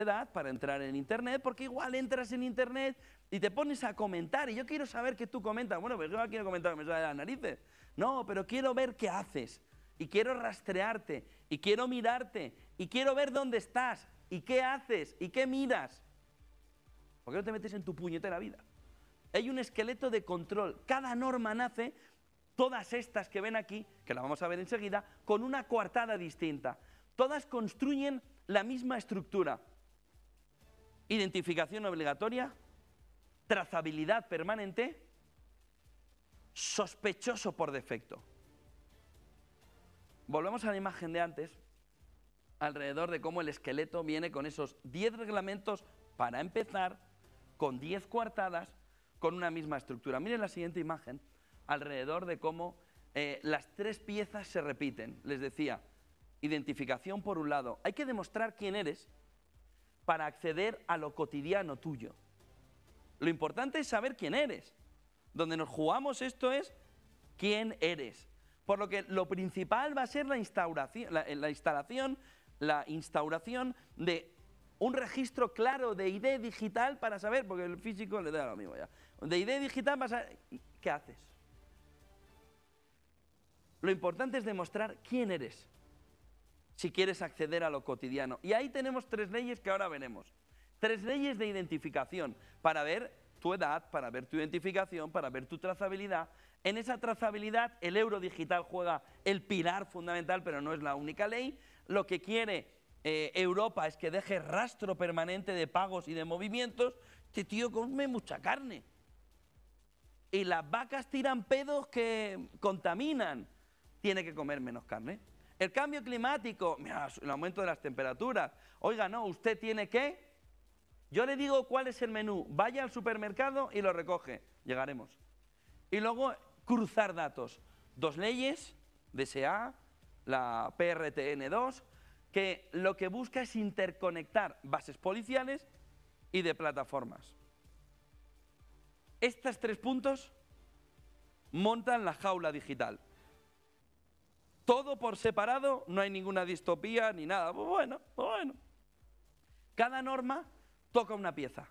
edad para entrar en Internet, porque igual entras en Internet y te pones a comentar, y yo quiero saber qué tú comentas. Bueno, pues yo no quiero comentar que me sale de las narices. No, pero quiero ver qué haces, y quiero rastrearte, y quiero mirarte, y quiero ver dónde estás, y qué haces, y qué miras. ¿Por qué no te metes en tu puñetera vida? Hay un esqueleto de control. Cada norma nace, todas estas que ven aquí, que las vamos a ver enseguida, con una coartada distinta. Todas construyen la misma estructura. Identificación obligatoria, trazabilidad permanente, sospechoso por defecto. Volvemos a la imagen de antes, alrededor de cómo el esqueleto viene con esos 10 reglamentos para empezar, con 10 coartadas, con una misma estructura. Miren la siguiente imagen, alrededor de cómo las 3 piezas se repiten. Les decía, identificación por un lado. Hay que demostrar quién eres para acceder a lo cotidiano tuyo. Lo importante es saber quién eres. Donde nos jugamos esto es quién eres. Por lo que lo principal va a ser la instauración de un registro claro de ID digital para saber, porque el físico le da lo mismo ya, de ID digital para saber qué haces. Lo importante es demostrar quién eres si quieres acceder a lo cotidiano. Y ahí tenemos 3 leyes que ahora veremos. 3 leyes de identificación para ver tu edad, para ver tu identificación, para ver tu trazabilidad. En esa trazabilidad el euro digital juega el pilar fundamental, pero no es la única ley. Lo que quiere Europa es que deje rastro permanente de pagos y de movimientos. Este tío come mucha carne. Y las vacas tiran pedos que contaminan. Tiene que comer menos carne. El cambio climático, mira, el aumento de las temperaturas. Oiga, no, usted tiene que... Yo le digo cuál es el menú. Vaya al supermercado y lo recoge. Llegaremos. Y luego cruzar datos. 2 leyes, DSA, la PRTN2, que lo que busca es interconectar bases policiales y de plataformas. Estos 3 puntos montan la jaula digital. Todo por separado, no hay ninguna distopía ni nada. Bueno. Cada norma toca una pieza.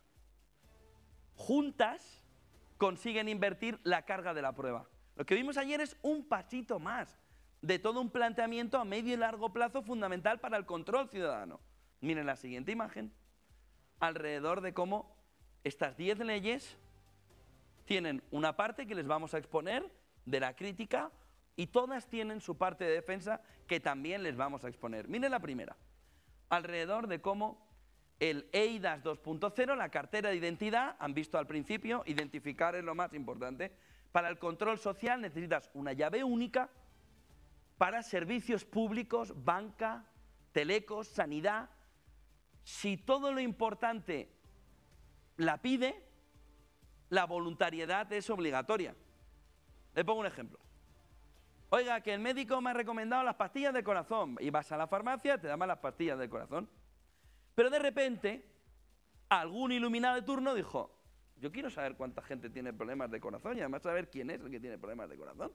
Juntas consiguen invertir la carga de la prueba. Lo que vimos ayer es un pasito más de todo un planteamiento a medio y largo plazo fundamental para el control ciudadano. Miren la siguiente imagen, alrededor de cómo estas 10 leyes tienen una parte que les vamos a exponer de la crítica y todas tienen su parte de defensa que también les vamos a exponer. Miren la primera, alrededor de cómo el eIDAS 2.0, la cartera de identidad, han visto al principio, identificar es lo más importante. Para el control social necesitas una llave única para servicios públicos, banca, telecos, sanidad. Si todo lo importante la pide, la voluntariedad es obligatoria. Le pongo un ejemplo. Oiga, que el médico me ha recomendado las pastillas del corazón. Y vas a la farmacia, te dan las pastillas del corazón. Pero de repente, algún iluminado de turno dijo, yo quiero saber cuánta gente tiene problemas de corazón y además saber quién es el que tiene problemas de corazón.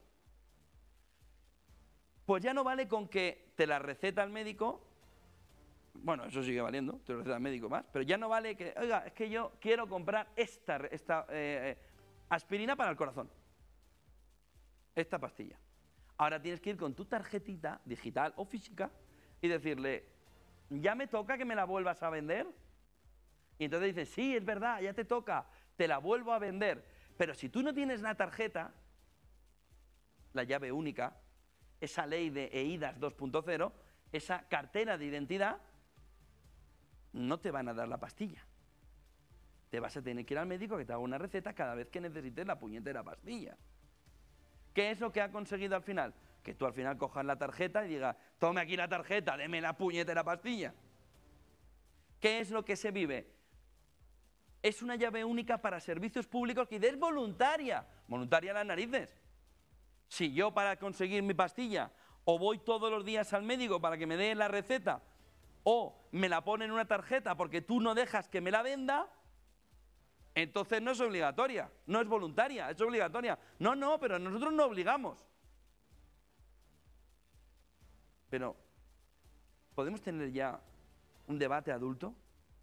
Pues ya no vale con que te la receta el médico, bueno, eso sigue valiendo, te lo receta el médico más, pero ya no vale que, oiga, es que yo quiero comprar esta aspirina para el corazón, esta pastilla. Ahora tienes que ir con tu tarjetita digital o física y decirle, ¿ya me toca que me la vuelvas a vender? Y entonces dices, sí, es verdad, ya te toca, te la vuelvo a vender. Pero si tú no tienes la tarjeta, la llave única, esa ley de eIDAS 2.0, esa cartera de identidad, no te van a dar la pastilla. Te vas a tener que ir al médico que te haga una receta cada vez que necesites la puñetera pastilla. ¿Qué es lo que ha conseguido al final? Que tú al final cojas la tarjeta y digas, tome aquí la tarjeta, deme la puñetera pastilla. ¿Qué es lo que se vive? Es una llave única para servicios públicos que es voluntaria. Voluntaria a las narices. Si yo para conseguir mi pastilla o voy todos los días al médico para que me dé la receta o me la pone en una tarjeta porque tú no dejas que me la venda, entonces no es obligatoria, no es voluntaria, es obligatoria. No, pero nosotros no obligamos. Pero, ¿podemos tener ya un debate adulto?